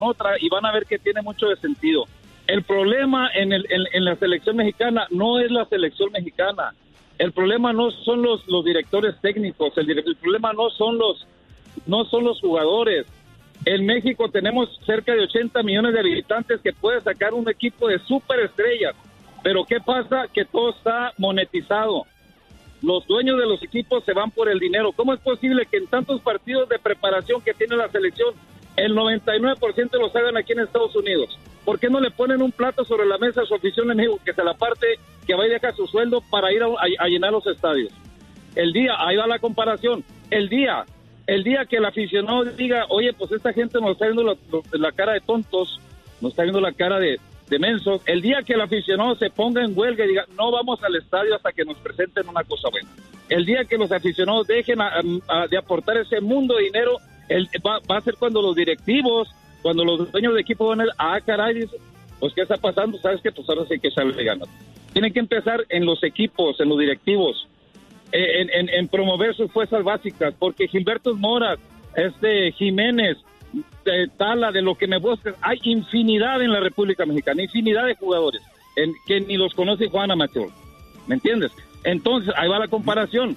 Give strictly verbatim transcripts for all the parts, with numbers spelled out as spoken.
otra y van a ver que tiene mucho de sentido. El problema en, el, en, en la selección mexicana no es la selección mexicana. El problema no son los, los directores técnicos. El, el problema no son los no son los jugadores. En México tenemos cerca de ochenta millones de habitantes que puede sacar un equipo de superestrellas. Pero ¿qué pasa? Que todo está monetizado. Los dueños de los equipos se van por el dinero. ¿Cómo es posible que en tantos partidos de preparación que tiene la selección, el noventa y nueve por ciento los hagan aquí en Estados Unidos? ¿Por qué no le ponen un plato sobre la mesa a su afición en México, que se la parte, que vaya a dejar su sueldo para ir a, a, a llenar los estadios? El día, ahí va la comparación, el día, el día que el aficionado diga, oye, pues esta gente nos está viendo la, la cara de tontos, nos está viendo la cara de, de mensos, el día que el aficionado se ponga en huelga y diga, no vamos al estadio hasta que nos presenten una cosa buena, el día que los aficionados dejen a, a, de aportar ese mundo de dinero, el, va, va a ser cuando los directivos, cuando los dueños de equipo van a decir, ah, caray, dice, pues ¿qué está pasando? ¿Sabes qué? Pues ahora sí que sale ganando. Tienen que empezar en los equipos, en los directivos, en, en, en promover sus fuerzas básicas, porque Gilberto Mora, este Jiménez, de Tala, de lo que me buscas, hay infinidad en la República Mexicana, infinidad de jugadores en, que ni los conoce Juan Amateur, ¿me entiendes? Entonces, ahí va la comparación.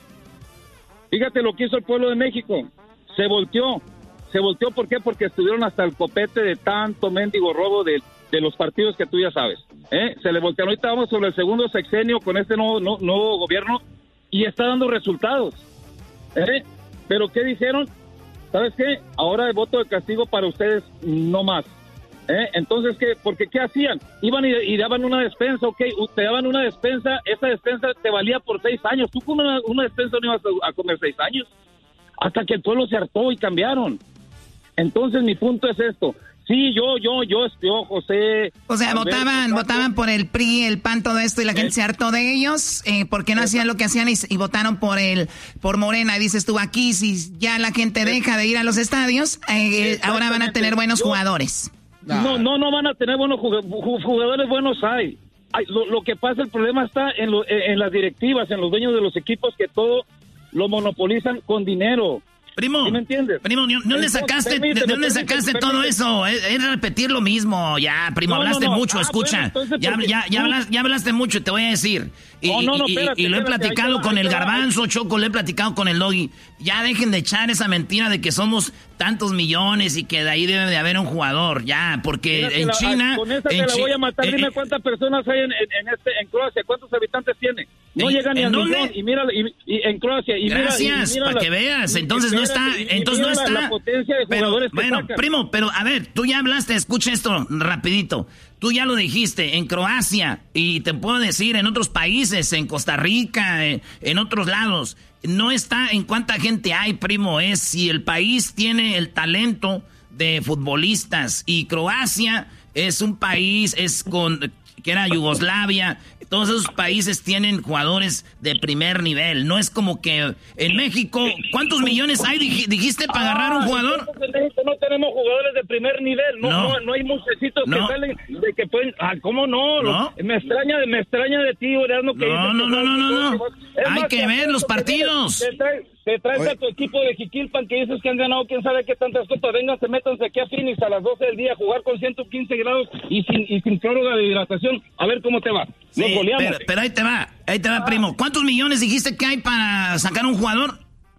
Fíjate lo que hizo el pueblo de México, se volteó. Se volteó, ¿por qué? Porque estuvieron hasta el copete de tanto mendigo robo de, de los partidos que tú ya sabes. ¿eh? Se le voltearon. Ahorita vamos sobre el segundo sexenio con este nuevo, no, nuevo gobierno y está dando resultados. ¿eh? ¿Pero qué dijeron? ¿Sabes qué? Ahora el voto de castigo para ustedes no más. ¿eh? Entonces, ¿qué? Porque ¿qué hacían? Iban y, y daban una despensa, ok, te daban una despensa, esa despensa te valía por seis años. Tú con una, una despensa no ibas a, a comer seis años. Hasta que el pueblo se hartó y cambiaron. Entonces mi punto es esto. Sí, yo, yo, yo, yo, José. O sea, Alberto, votaban, Paco, votaban por el P R I, el P A N, todo esto y la gente eh, se hartó de ellos. Eh, ¿Por qué no eh, hacían lo que hacían y, y votaron por el, por Morena? Y dices tú aquí, si ya la gente eh, deja de ir a los estadios, eh, ahora van a tener buenos yo, jugadores. No, no, no van a tener buenos jugadores, jugadores buenos hay. hay lo, lo que pasa, el problema está en, lo, en las directivas, en los dueños de los equipos que todo lo monopolizan con dinero. Primo, ¿sí me entiendes? Primo, ¿de dónde sacaste, ¿de dónde sacaste todo eso? Es, es repetir lo mismo. Ya, primo, no, hablaste no, no. mucho, ah, escucha. Bueno, ya, ya, ya, hablas, ya hablaste mucho, te voy a decir. Y, no, no, no, espérate, y, y lo he platicado espérate, con el Garbanzo, Choco, lo he platicado con el Doggy. Ya dejen de echar esa mentira de que somos tantos millones y que de ahí debe de haber un jugador. Ya, porque Mira, en la, China... Con esa te la voy a matar. Eh, Dime cuántas personas hay en, en, en, este, en Croacia. ¿Cuántos habitantes tiene? No ¿En, llegan ni ¿en al dónde? millón. Y mira, y, y en Croacia. Y Gracias, para que veas. Entonces no está... Entonces no está... La, la potencia de pero, jugadores que bueno, sacan. Primo, pero a ver, tú ya hablaste, escucha esto rapidito. Tú ya lo dijiste, en Croacia, y te puedo decir, en otros países, en Costa Rica, en, en otros lados, no está en cuánta gente hay, primo, es si el país tiene el talento de futbolistas, y Croacia es un país, es con, que era Yugoslavia, todos esos países tienen jugadores de primer nivel, no es como que en México, ¿cuántos millones hay, dijiste, para agarrar un jugador? En México no tenemos jugadores de primer nivel, no, no, no, no hay muchachitos no. que salen, de que pueden, ah, ¿cómo no? ¿No? Me extraña, me extraña de ti, Orlando, que no, no, no, no, no, no, hay más, que ver los partidos. Te traes, te traes a tu equipo de Jiquilpan que dices que han ganado quién sabe qué tantas copas, vengan, se métanse aquí a Phoenix a las doce del día a jugar con ciento quince grados y sin, y sin prórroga de hidratación, a ver cómo te va. Sí, pero, pero ahí te va, ahí te va, ah. primo. ¿Cuántos millones dijiste que hay para sacar un jugador?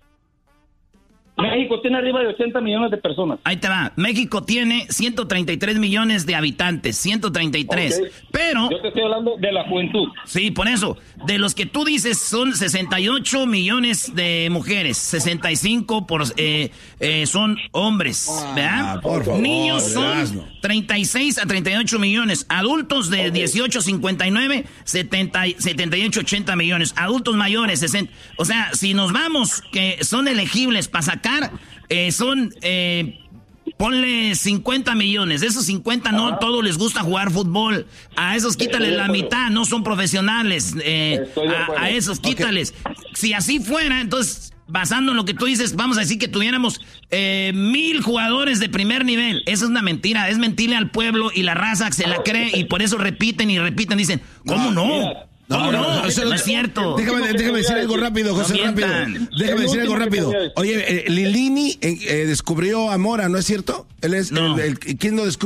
México tiene arriba de ochenta millones de personas. Ahí te va. México tiene ciento treinta y tres millones de habitantes. ciento treinta y tres. Okay. Pero... Yo te estoy hablando de la juventud. Sí, por eso. De los que tú dices son sesenta y ocho millones de mujeres. sesenta y cinco por, eh, eh, son hombres. Ah, ¿verdad? Por favor, Niños son treinta y seis a treinta y ocho millones. Adultos de okay. dieciocho a cincuenta y nueve, setenta, setenta y ocho a ochenta millones. Adultos mayores, sesenta. O sea, si nos vamos que son elegibles para sacar Eh, son, eh, ponle cincuenta millones. De esos cincuenta no a todos les gusta jugar fútbol. A esos quítales la mitad, no son profesionales. Eh, a, a esos quítales. Okay. Si así fuera, entonces, basando en lo que tú dices, vamos a decir que tuviéramos eh, mil jugadores de primer nivel. Eso es una mentira. Es mentirle al pueblo y la raza se la cree y por eso repiten y repiten. Dicen, ¿cómo no? No, no, no, no, eso no es cierto. Déjame, déjame decir algo rápido, José, no rápido. Déjame decir algo rápido. Oye, eh, Lilini eh, eh, descubrió a Mora, ¿no es cierto? Él es no. el, el, ¿quién lo descubrió?